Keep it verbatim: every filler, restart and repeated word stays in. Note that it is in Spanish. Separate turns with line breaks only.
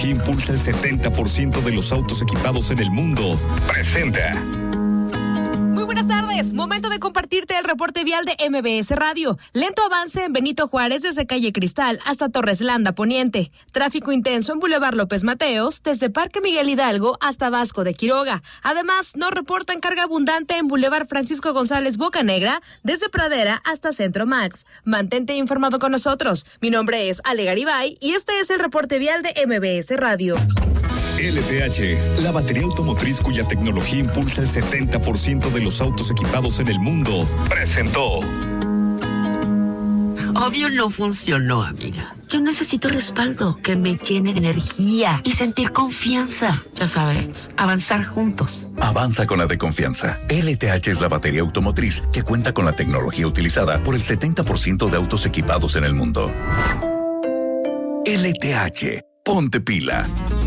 que impulsa el setenta por ciento de los autos equipados en el mundo, presenta.
Muy buenas tardes, momento de compartirte el reporte vial de M B S Radio. Lento avance en Benito Juárez desde Calle Cristal hasta Torres Landa Poniente. Tráfico intenso en Boulevard López Mateos desde Parque Miguel Hidalgo hasta Vasco de Quiroga. Además, nos reportan carga abundante en Boulevard Francisco González Bocanegra desde Pradera hasta Centro Max. Mantente informado con nosotros. Mi nombre es Ale Garibay y este es el reporte vial de M B S Radio.
L T H, la batería automotriz cuya tecnología impulsa el setenta por ciento de los autos equipados en el mundo, presentó.
Obvio no funcionó, amiga. Yo necesito respaldo que me llene de energía y sentir confianza. Ya sabes, avanzar juntos.
Avanza con la de confianza. L T H es la batería automotriz que cuenta con la tecnología utilizada por el setenta por ciento de autos equipados en el mundo. L T H, ponte pila.